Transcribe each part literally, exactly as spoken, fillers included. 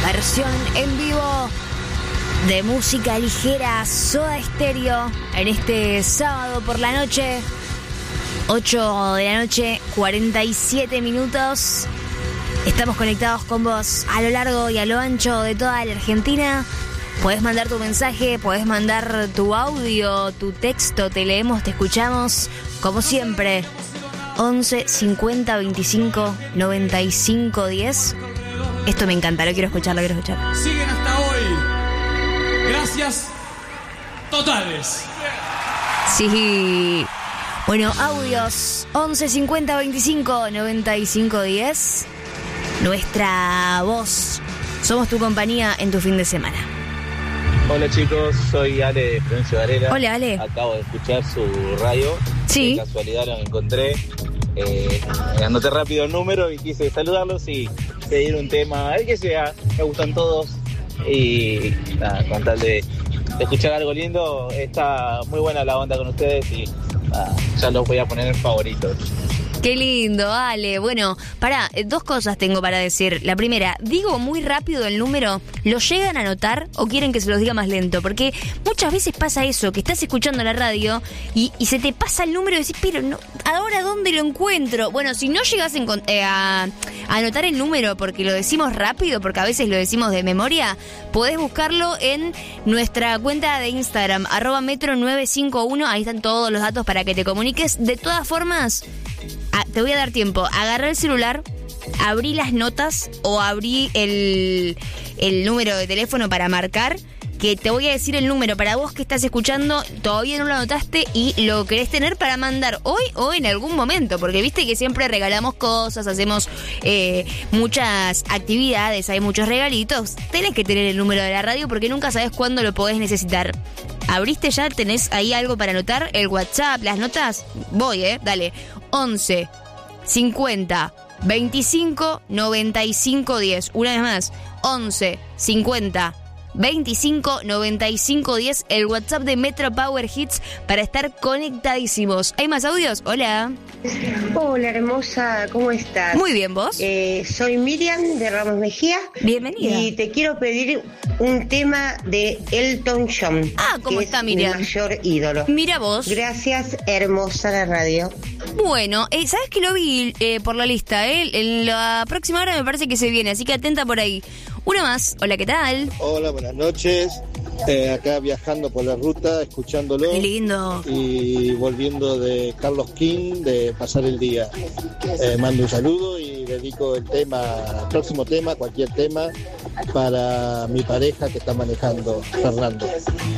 versión en vivo de música ligera, Soda Stereo, en este sábado por la noche, ocho de la noche, cuarenta y siete minutos. Estamos conectados con vos a lo largo y a lo ancho de toda la Argentina. Podés mandar tu mensaje, podés mandar tu audio, tu texto, te leemos, te escuchamos, como siempre. once cincuenta veinticinco noventa y cinco diez. Esto me encanta, lo quiero escuchar, lo quiero escuchar. Siguen hasta hoy. Gracias totales. Sí. Bueno, audios once cincuenta veinticinco noventa y cinco diez. Nuestra voz. Somos tu compañía en tu fin de semana. Hola chicos, soy Ale de Florencio Varela. Hola Ale. Acabo de escuchar su radio. Sí. De casualidad lo encontré. Eh, anoté rápido el número y quise saludarlos y pedir un tema, el que sea, me gustan todos. Y nada, con tal de, de escuchar algo lindo, está muy buena la onda con ustedes y nada, ya los voy a poner en favoritos. Qué lindo, Ale. Bueno, pará, dos cosas tengo para decir. La primera, digo muy rápido el número, ¿lo llegan a notar o quieren que se los diga más lento? Porque muchas veces pasa eso, que estás escuchando la radio y, y se te pasa el número y decís, pero no, ¿ahora dónde lo encuentro? Bueno, si no llegas a, eh, a, a anotar el número porque lo decimos rápido, porque a veces lo decimos de memoria, podés buscarlo en nuestra cuenta de Instagram, arroba metro nueve cinco uno, ahí están todos los datos para que te comuniques. De todas formas, Ah, te voy a dar tiempo. Agarrá el celular, abrí las notas o abrí el, el número de teléfono para marcar, que te voy a decir el número para vos que estás escuchando, todavía no lo anotaste y lo querés tener para mandar hoy o en algún momento, porque viste que siempre regalamos cosas, hacemos eh, muchas actividades, hay muchos regalitos. Tenés que tener el número de la radio porque nunca sabés cuándo lo podés necesitar. ¿Abriste ya? ¿Tenés ahí algo para anotar? ¿El WhatsApp? ¿Las notas? Voy, ¿eh? Dale. once cincuenta veinticinco noventa y cinco diez. Una vez más. once cincuenta veinticinco noventa y cinco diez. El WhatsApp de Metro Power Hits para estar conectadísimos. ¿Hay más audios? Hola. Hola hermosa, ¿cómo estás? Muy bien, ¿vos? Eh, soy Miriam de Ramos Mejía. Bienvenida. Y te quiero pedir un tema de Elton John. Ah, ¿cómo que está es Miriam? Mi mayor ídolo. Mira vos. Gracias, hermosa la radio. Bueno, eh, ¿sabes que lo vi eh, por la lista? Eh? En la próxima hora me parece que se viene, así que atenta por ahí. Uno más. Hola, ¿qué tal? Hola, buenas noches. Eh, acá viajando por la ruta, escuchándolo. Qué lindo. Y volviendo de Carlos King, de pasar el día. Eh, mando un saludo y dedico el tema, el próximo tema, cualquier tema, para mi pareja que está manejando, Fernando.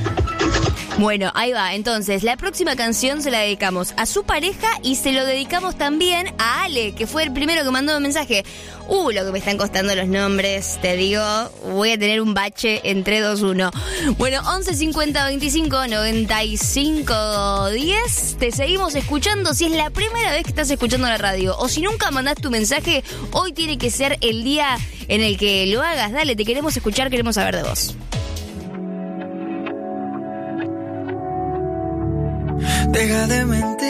Bueno, ahí va. Entonces, la próxima canción se la dedicamos a su pareja y se lo dedicamos también a Ale, que fue el primero que mandó un mensaje. Uh, lo que me están costando los nombres, te digo, voy a tener un bache en tres, dos, uno. Bueno, once cincuenta veinticinco noventa y cinco diez. Te seguimos escuchando si es la primera vez que estás escuchando la radio. O si nunca mandaste tu mensaje, hoy tiene que ser el día en el que lo hagas. Dale, te queremos escuchar, queremos saber de vos. Deja de mentir.